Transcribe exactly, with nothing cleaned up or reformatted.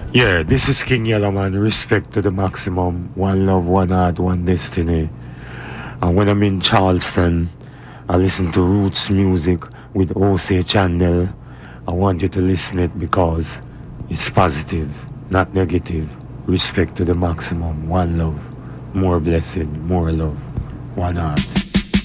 Yeah, this is King Yellowman. Respect to the maximum. One love, one heart, one destiny. And when I'm in Charleston, I listen to roots music with O C Channel. I want you to listen it because it's positive, not negative. Respect to the maximum. One love, more blessing, more love, one heart.